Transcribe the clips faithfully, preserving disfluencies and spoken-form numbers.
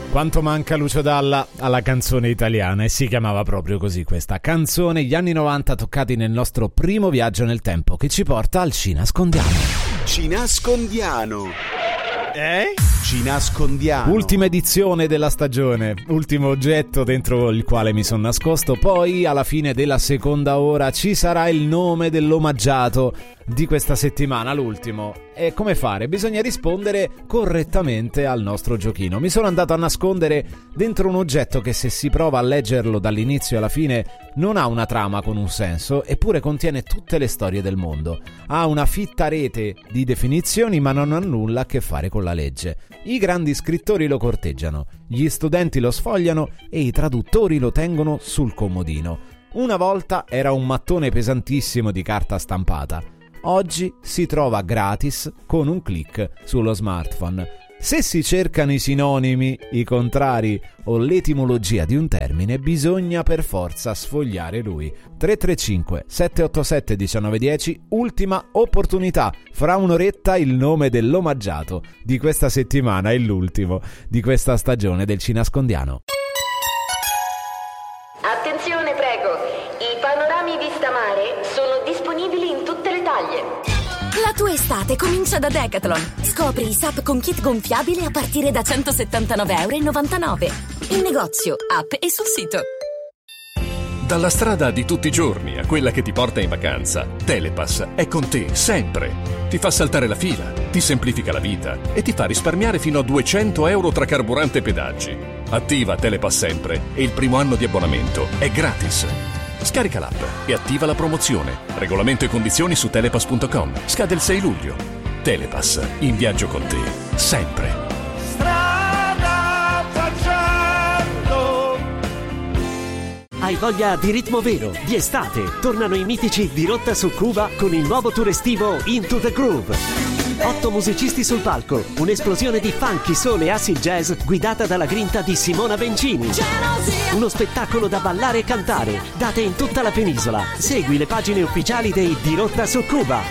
Quanto manca Lucio Dalla alla canzone italiana, e si chiamava proprio così questa canzone, gli anni novanta toccati nel nostro primo viaggio nel tempo che ci porta al ci nascondiamo. Ci nascondiamo. Eh? Ci nascondiamo. Ultima edizione della stagione, ultimo oggetto dentro il quale mi sono nascosto. Poi alla fine della seconda ora ci sarà il nome dell'omaggiato di questa settimana, l'ultimo. E come fare? Bisogna rispondere correttamente al nostro giochino. Mi sono andato a nascondere dentro un oggetto che, se si prova a leggerlo dall'inizio alla fine, non ha una trama con un senso, eppure contiene tutte le storie del mondo. Ha una fitta rete di definizioni, ma non ha nulla a che fare con la legge. I grandi scrittori lo corteggiano, gli studenti lo sfogliano e i traduttori lo tengono sul comodino. Una volta era un mattone pesantissimo di carta stampata. Oggi si trova gratis con un click sullo smartphone. Se si cercano i sinonimi, i contrari o l'etimologia di un termine, bisogna per forza sfogliare lui. tre tre cinque sette otto sette uno nove uno zero, ultima opportunità. Fra un'oretta il nome dell'omaggiato di questa settimana e l'ultimo di questa stagione del Ci nascondiamo. Attenzione, prego. I panorami vista mare sono disponibili in tutte le taglie. La tua estate comincia da Decathlon. Scopri i S A P con kit gonfiabile a partire da centosettantanove e novantanove euro. In negozio, app e sul sito. Dalla strada di tutti i giorni a quella che ti porta in vacanza, Telepass è con te sempre. Ti fa saltare la fila, ti semplifica la vita e ti fa risparmiare fino a duecento euro tra carburante e pedaggi. Attiva Telepass sempre e il primo anno di abbonamento è gratis. Scarica l'app e attiva la promozione. Regolamento e condizioni su telepass punto com. Scade il sei luglio. Telepass, in viaggio con te, sempre. Strada facendo. Hai voglia di ritmo vero, di estate? Tornano i mitici di Rotta su Cuba con il nuovo tour estivo Into the Groove. Otto musicisti sul palco, un'esplosione di funky, soul e acid jazz guidata dalla grinta di Simona Bencini. Uno spettacolo da ballare e cantare, date in tutta la penisola. Segui le pagine ufficiali dei Di Rotta su Cuba.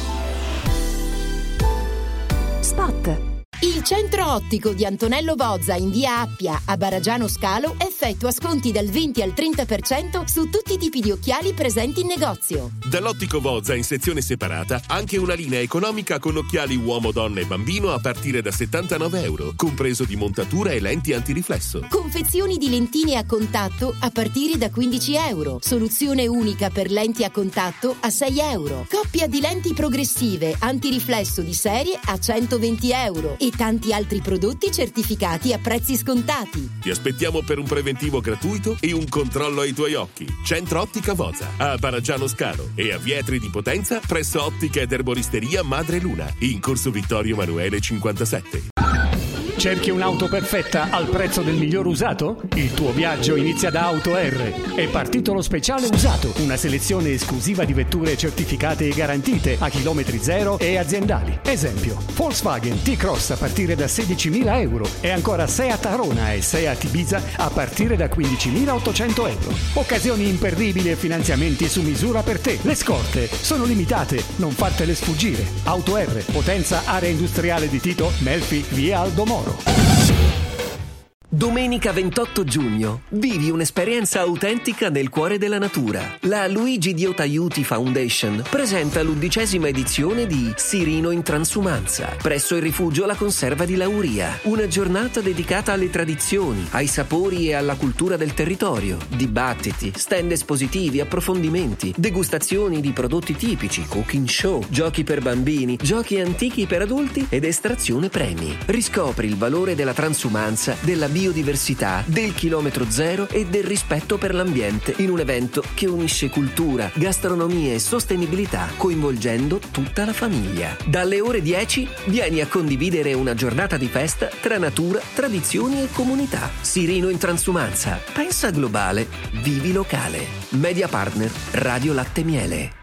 Spot. Il centro ottico di Antonello Bozza in via Appia a Baragiano Scalo effettua sconti dal venti al trenta per cento su tutti i tipi di occhiali presenti in negozio. Dall'ottico Bozza in sezione separata anche una linea economica con occhiali uomo, donna e bambino a partire da settantanove euro, compreso di montatura e lenti antiriflesso. Confezioni di lentine a contatto a partire da quindici euro. Soluzione unica per lenti a contatto a sei euro. Coppia di lenti progressive antiriflesso di serie a centoventi euro. E tanti altri prodotti certificati a prezzi scontati. Ti aspettiamo per un preventivo gratuito e un controllo ai tuoi occhi. Centro Ottica Bozza a Baragiano Scalo e a Vietri di Potenza presso Ottica ed Erboristeria Madre Luna in corso Vittorio Emanuele cinquantasette. Cerchi un'auto perfetta al prezzo del miglior usato? Il tuo viaggio inizia da Auto R. È partito lo speciale usato, una selezione esclusiva di vetture certificate e garantite a chilometri zero e aziendali. Esempio, Volkswagen T-Cross a partire da sedicimila euro e ancora Seat Arona e Seat Ibiza a partire da quindicimilaottocento euro. Occasioni imperdibili e finanziamenti su misura per te. Le scorte sono limitate, non fartele sfuggire. Auto R, Potenza, area industriale di Tito, Melfi, via Aldo Moro. Domenica ventotto giugno vivi un'esperienza autentica nel cuore della natura. La Luigi Diotta Aiuti Foundation presenta l'undicesima edizione di Sirino in Transumanza presso il rifugio La Conserva di Lauria. Una giornata dedicata alle tradizioni, ai sapori e alla cultura del territorio. Dibattiti, stand espositivi, approfondimenti, degustazioni di prodotti tipici, cooking show, giochi per bambini, giochi antichi per adulti ed estrazione premi. Riscopri il valore della transumanza, della biodiversità, del chilometro zero e del rispetto per l'ambiente in un evento che unisce cultura, gastronomia e sostenibilità, coinvolgendo tutta la famiglia. Dalle ore dieci vieni a condividere una giornata di festa tra natura, tradizioni e comunità. Sirino in Transumanza. Pensa globale, vivi locale. Media partner Radio Latte Miele.